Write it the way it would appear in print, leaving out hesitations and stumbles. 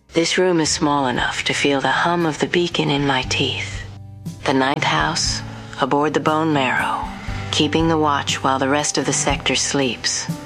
This room is small enough to feel the hum of the beacon in my teeth. The ninth house, aboard the Bone Marrow, keeping the watch while the rest of the sector sleeps.